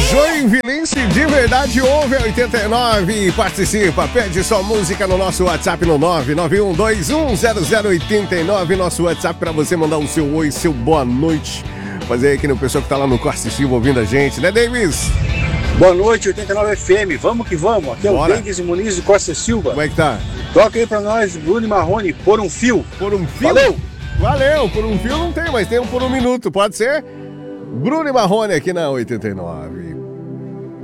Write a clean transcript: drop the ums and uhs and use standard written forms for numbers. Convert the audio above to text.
Joinvilense de verdade ouve a 89 e participa. Pede sua música no nosso WhatsApp no 991210089. Nosso WhatsApp para você mandar o seu oi, seu boa noite. Fazer aí que no pessoal que tá lá no Costa Silva ouvindo a gente, né, Davis? Boa noite, 89 FM. Vamos que vamos. Aqui Bora. É o Davis Muniz de Costa Silva. Como é que tá? Toca aí pra nós, Bruno e Marrone, Por um Fio. Por um fio? Valeu! Valeu, por um fio não tem, mas tem um por um minuto, pode ser? Bruno e Marrone aqui na 89.